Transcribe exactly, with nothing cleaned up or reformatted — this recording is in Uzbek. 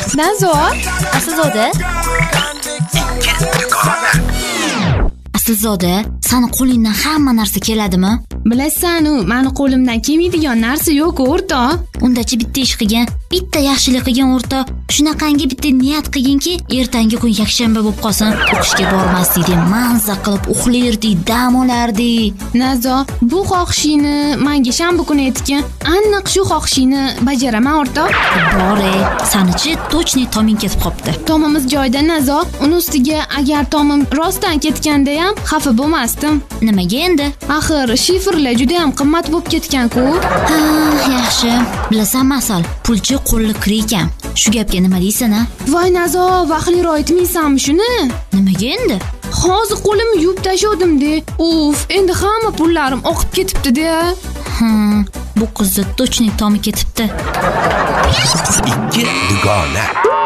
Nazo, Aslzoda? Aslzoda, sani qo'lingdan hamma narsa keladimi? Bilasan-u, meni qo'limdan kelmaydigan narsa yo'q, o'rtoq. Undachi bitta ish qilgan, bitta yaxshilik qilgan o'rtoq. Shunaqangi bitta niyat qilginki, ertangi kun yakshanba bo'lib qolsin, o'qishga bormasdik, manza qilib uxlardik, dam olardik. Nazo, bu xohishingni menga shanba kuni aytgan. Aniq shu xohishingni bajaraman, o'rtoq. Bor-ey, sanichi to'chni toming ketib qopti. Tomimiz joyida, Nazo. Uni ustiga agar tomim rostdan ketganda ham xafa bo'lmasdim. Nimaga endi? Axir shifrlar juda ham qimmat bo'lib ketgan-ku. Ha, yaxshi. Bilasan masal, pulchi qo'lli kir ekan. Shu gapga nima deysan, a? Voy Nazo, vaqtliroq aytmaysanmi shuni? Nimaga endi? Hozir qo'limni yuvib tashladim-de. Uf, endi hamma pullarim oqib ketibdi-da. Hmm, bu qizni to'chning tomi ketibdi. ikki dugona.